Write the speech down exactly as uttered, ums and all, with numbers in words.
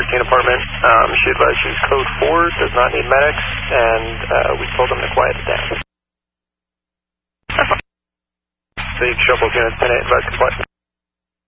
fourteen apartment. Um, she advised she's code four, does not need medics, and uh, we told them to quiet it down. The shuffle unit ten eight, advise comply.